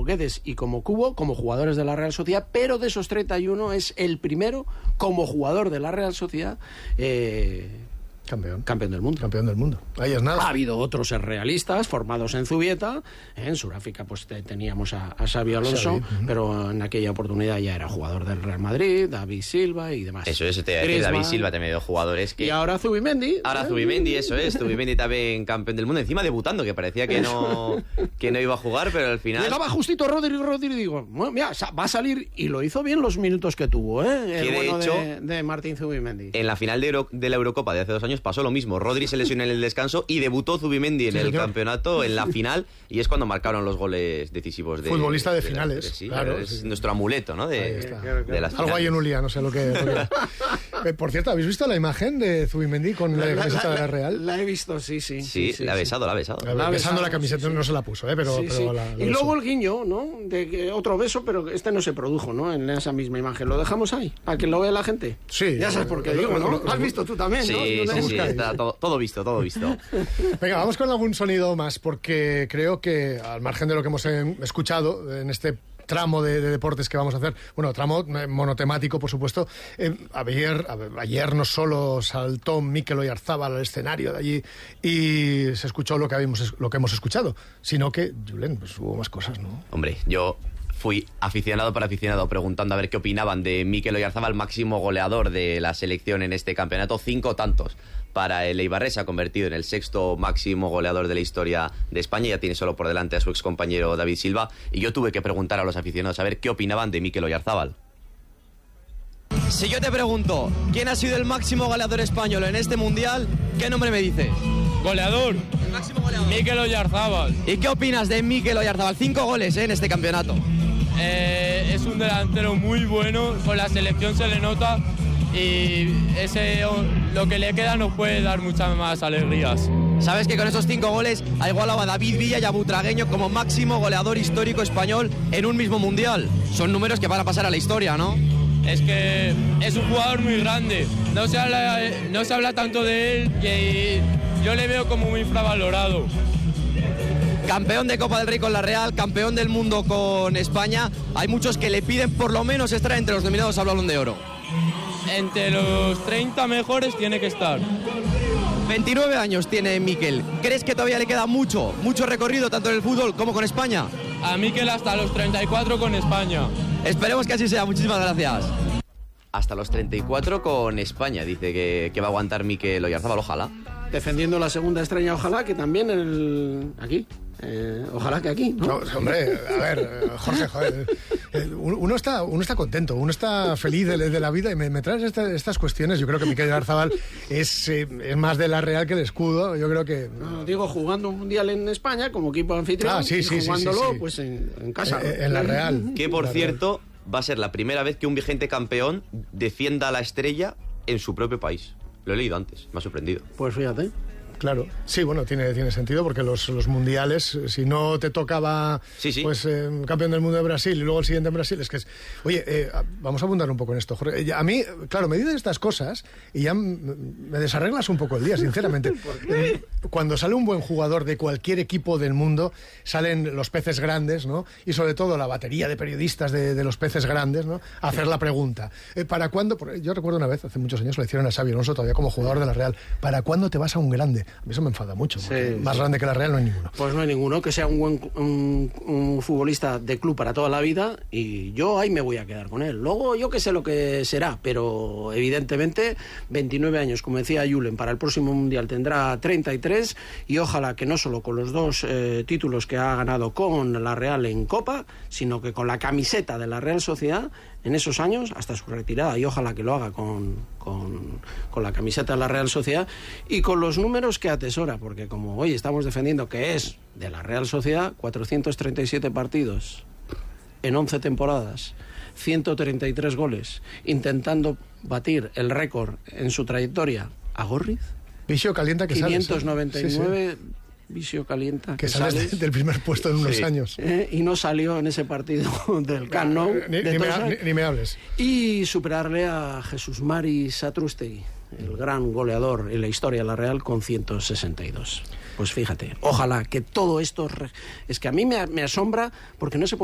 como Guedes y como Cubo, como jugadores de la Real Sociedad, pero de esos 31 es el primero como jugador de la Real Sociedad campeón del mundo. Campeón del mundo. Ahí es nada. Ha habido otros realistas formados en Zubieta. En Sudáfrica pues teníamos a Xabi Alonso, pero en aquella oportunidad ya era jugador del Real Madrid, David Silva y demás. Eso es, David Silva también de jugadores que... Y ahora Zubimendi. Zubimendi, eso es. Zubimendi también campeón del mundo, encima debutando, que parecía que no iba a jugar, pero al final... Llegaba justito Rodri y digo, bueno, mira, va a salir, y lo hizo bien los minutos que tuvo, el bueno de hecho, de Martín Zubimendi. En la final de la Eurocopa de hace 2 años pasó lo mismo. Rodri se lesionó en el descanso y debutó Zubimendi en el campeonato, en la final, y es cuando marcaron los goles decisivos. Futbolista de finales. Sí, claro, es nuestro amuleto, ¿no? De las finales. Algo hay en Ulia, no sé lo que... Por cierto, ¿habéis visto la imagen de Zubimendi con la camiseta de la Real? La he visto, sí. Sí, la ha besado. Besando la camiseta, no se la puso, pero y luego el guiño, ¿no? De otro beso, pero este no se produjo, ¿no? En esa misma imagen. ¿Lo dejamos ahí? ¿Para que lo vea la gente? Sí. Ya sabes por qué digo, ¿no? Lo has visto tú también, ¿no? Sí, está todo visto. Venga, vamos con algún sonido más, porque creo que, al margen de lo que hemos escuchado en este tramo de deportes que vamos a hacer, bueno, tramo monotemático, por supuesto, ayer no solo saltó Mikel Oyarzábal al escenario de allí y se escuchó lo que hemos escuchado, sino que, Julen, pues hubo más cosas, ¿no? Hombre, yo fui aficionado por aficionado preguntando a ver qué opinaban de Mikel Oyarzábal, máximo goleador de la selección en este campeonato, 5 tantos para el Eibarrés, se ha convertido en el 6º máximo goleador de la historia de España, ya tiene solo por delante a su excompañero David Silva, y yo tuve que preguntar a los aficionados a ver qué opinaban de Mikel Oyarzábal. Si yo te pregunto, ¿quién ha sido el máximo goleador español en este mundial? ¿Qué nombre me dices? Goleador. El máximo goleador. Mikel Oyarzábal. ¿Y qué opinas de Mikel Oyarzábal? 5 goles en este campeonato. Es un delantero muy bueno, con la selección se le nota y lo que le queda nos puede dar muchas más alegrías. Sabes que con esos 5 goles ha igualado a David Villa y a Butragueño como máximo goleador histórico español en un mismo mundial. Son números que van a pasar a la historia, ¿no? Es que es un jugador muy grande, no se habla tanto de él y yo le veo como muy infravalorado. Campeón de Copa del Rey con la Real, campeón del mundo con España. Hay muchos que le piden por lo menos estar entre los nominados al Balón de Oro. Entre los 30 mejores tiene que estar. 29 años tiene Mikel. ¿Crees que todavía le queda mucho recorrido tanto en el fútbol como con España? A Mikel hasta los 34 con España. Esperemos que así sea. Muchísimas gracias. Hasta los 34 con España, dice que va a aguantar Mikel Oyarzábal, ojalá. Defendiendo la segunda estrella, ojalá que también aquí. Ojalá que aquí, ¿no? No, hombre, a ver, Jorge, joder, uno está contento, uno está feliz de la vida y me traes estas cuestiones. Yo creo que Mikel Oyarzábal es más de la Real que el escudo. Yo creo que... No, digo, jugando un mundial en España como equipo anfitrión, sí, jugándolo sí. Pues en casa. En la Real. Que, por cierto, va a ser la primera vez que un vigente campeón defienda a la estrella en su propio país. Lo he leído antes, me ha sorprendido. Pues fíjate. Claro, sí, bueno, tiene sentido porque los mundiales, si no te tocaba pues campeón del mundo de Brasil y luego el siguiente en Brasil, es que es... Oye, vamos a abundar un poco en esto, Jorge. A mí, claro, me dices estas cosas y ya me desarreglas un poco el día, sinceramente. Cuando sale un buen jugador de cualquier equipo del mundo, salen los peces grandes, ¿no? Y sobre todo la batería de periodistas de los peces grandes, ¿no? A hacer la pregunta. ¿Para cuándo? Yo recuerdo una vez, hace muchos años, le hicieron a Xabi Alonso todavía como jugador de la Real. ¿Para cuándo te vas a un grande? A mí eso me enfada mucho. Más grande que la Real no hay ninguno. Pues no hay ninguno. Que sea un futbolista de club para toda la vida y yo ahí me voy a quedar con él. Luego yo que sé lo que será, pero evidentemente 29 años, como decía Julen, para el próximo Mundial tendrá 33 y ojalá que no solo con los 2 títulos que ha ganado con la Real en Copa, sino que con la camiseta de la Real Sociedad en esos años hasta su retirada, y ojalá que lo haga con la camiseta de la Real Sociedad y con los números que atesora, porque como hoy estamos defendiendo que es de la Real Sociedad, 437 partidos en 11 temporadas, 133 goles, intentando batir el récord en su trayectoria a Gorriz. Vicio calienta que 599 Vicio calienta que sales del primer puesto en unos años y no salió en ese partido del Camp Nou ni me hables. Y superarle a Jesús Mari Satrústegui, el gran goleador en la historia de la Real, con 162. Pues fíjate, ojalá que todo esto... Es que a mí me asombra porque no se